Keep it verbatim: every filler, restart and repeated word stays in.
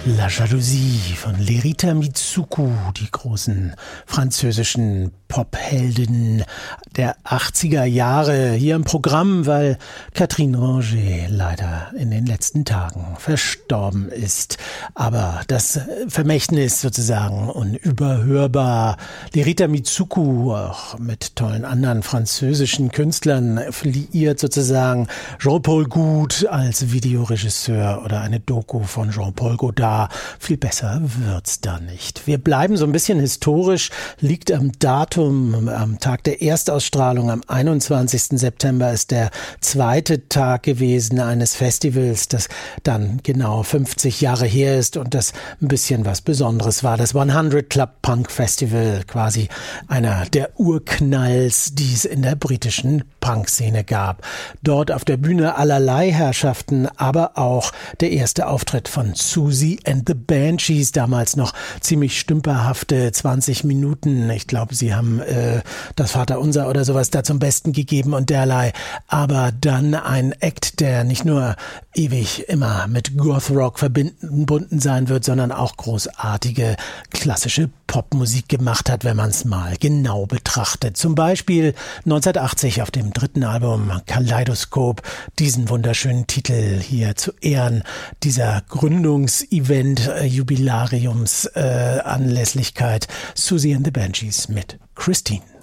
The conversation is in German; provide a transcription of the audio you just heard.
La Jalousie von Lerita Mitsuko, die großen französischen Popheldinnen der achtziger Jahre hier im Programm, weil Catherine Ranger leider in den letzten Tagen verstorben ist. Aber das Vermächtnis sozusagen unüberhörbar. Lerita Mitsuko, auch mit tollen anderen französischen Künstlern, liiert sozusagen Jean-Paul Goude als Videoregisseur oder eine Doku von Jean-Paul Godard. Viel besser wird's da nicht. Wir bleiben so ein bisschen historisch, liegt am Datum, am Tag der Erstausstrahlung, am einundzwanzigsten September ist der zweite Tag gewesen eines Festivals, das dann genau fünfzig Jahre her ist und das ein bisschen was Besonderes war. Das hundert Club Punk Festival, quasi einer der Urknalls, die es in der britischen Punkszene gab. Dort auf der Bühne allerlei Herrschaften, aber auch der erste Auftritt von Siouxsie and the Banshees, damals noch ziemlich stümperhafte zwanzig Minuten. Ich glaube, sie haben äh, das Vaterunser oder sowas da zum Besten gegeben und derlei. Aber dann ein Act, der nicht nur ewig immer mit Goth-Rock verbunden sein wird, sondern auch großartige klassische Popmusik gemacht hat, wenn man es mal genau betrachtet. Zum Beispiel neunzehnhundertachtzig auf dem dritten Album Kaleidoskop, diesen wunderschönen Titel hier zu Ehren dieser Gründungsevent, äh, Jubilariums, äh, Anlässlichkeit, Siouxsie and the Banshees mit Christine.